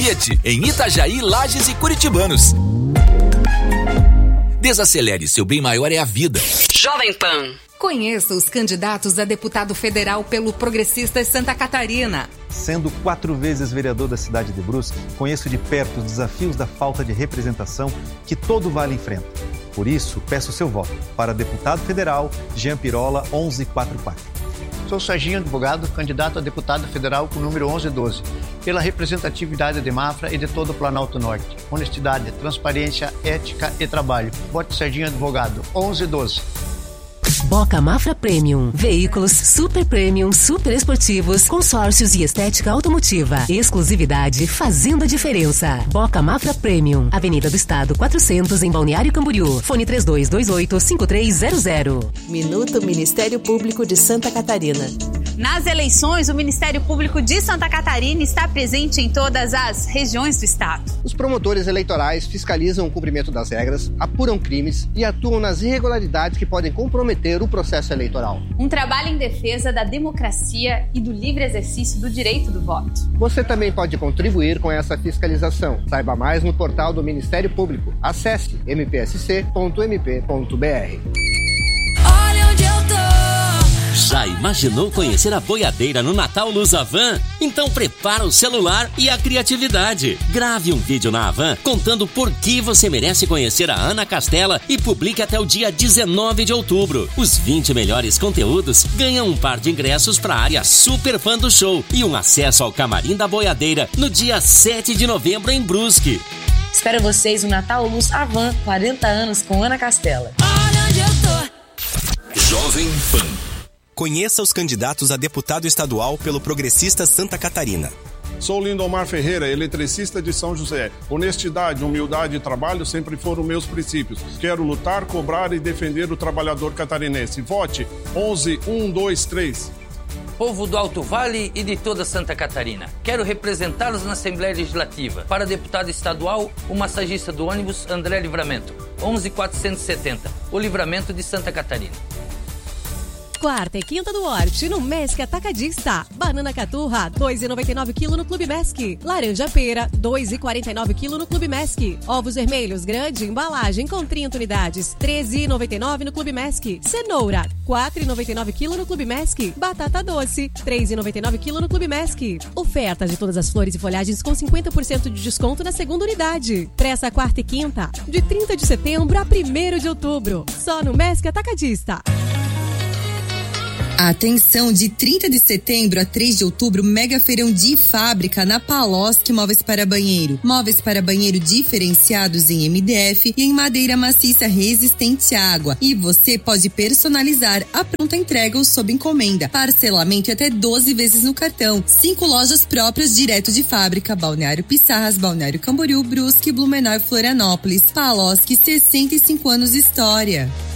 Fiat, em Itajaí, Lages e Curitibanos. Desacelere, seu bem maior é a vida. Jovem Pan. Conheça os candidatos a deputado federal pelo Progressistas Santa Catarina. Sendo 4 vezes vereador da cidade de Brusque, conheço de perto os desafios da falta de representação que todo vale enfrenta. Por isso, peço seu voto para deputado federal Jean Pirola 1144. Sou Serginho Advogado, candidato a deputado federal com o número 1112, pela representatividade de Mafra e de todo o Planalto Norte. Honestidade, transparência, ética e trabalho. Vote Serginho Advogado, 1112. Boca Mafra Premium. Veículos super premium, super esportivos, consórcios e estética automotiva. Exclusividade fazendo a diferença. Boca Mafra Premium. Avenida do Estado 400 em Balneário Camboriú. Fone 3228-5300. Minuto Ministério Público de Santa Catarina. Nas eleições, o Ministério Público de Santa Catarina está presente em todas as regiões do estado. Os promotores eleitorais fiscalizam o cumprimento das regras, apuram crimes e atuam nas irregularidades que podem comprometer o processo eleitoral. Um trabalho em defesa da democracia e do livre exercício do direito do voto. Você também pode contribuir com essa fiscalização. Saiba mais no portal do Ministério Público. Acesse mpsc.mp.br. Olha onde eu tô. Já imaginou conhecer a boiadeira no Natal Luz Havan? Então prepara o celular e a criatividade. Grave um vídeo na Havan contando por que você merece conhecer a Ana Castela e publique até o dia 19 de outubro. Os 20 melhores conteúdos ganham um par de ingressos para a área super fã do show e um acesso ao camarim da boiadeira no dia 7 de novembro em Brusque. Espero vocês no Natal Luz Havan, 40 anos com Ana Castela. Olha onde eu tô. Jovem Pan. Conheça os candidatos a deputado estadual pelo Progressistas Santa Catarina. Sou Lindomar Ferreira, eletricista de São José. Honestidade, humildade e trabalho sempre foram meus princípios. Quero lutar, cobrar e defender o trabalhador catarinense. Vote 11123. Povo do Alto Vale e de toda Santa Catarina. Quero representá-los na Assembleia Legislativa. Para deputado estadual, o massagista do ônibus André Livramento, 11470, o Livramento de Santa Catarina. Quarta e quinta do Horte, no Mesc Atacadista. Banana caturra, 2,99 kg no Clube Mesc. Laranja pera, 2,49 kg no Clube Mesc. Ovos vermelhos, grande embalagem com 30 unidades, 13,99 no Clube Mesc. Cenoura, 4,99 kg no Clube Mesc. Batata doce, 3,99 kg no Clube Mesc. Ofertas de todas as flores e folhagens com 50% de desconto na segunda unidade. Para essa quarta e quinta, de 30 de setembro a 1º de outubro. Só no Mesc Atacadista. Atenção, de 30 de setembro a 3 de outubro, mega feirão de fábrica na Paloski Móveis para Banheiro. Móveis para banheiro diferenciados em MDF e em madeira maciça resistente à água. E você pode personalizar a pronta entrega ou sob encomenda. Parcelamento até 12 vezes no cartão. 5 lojas próprias direto de fábrica: Balneário Pissarras, Balneário Camboriú, Brusque, Blumenau e Florianópolis. Paloski, 65 anos de história.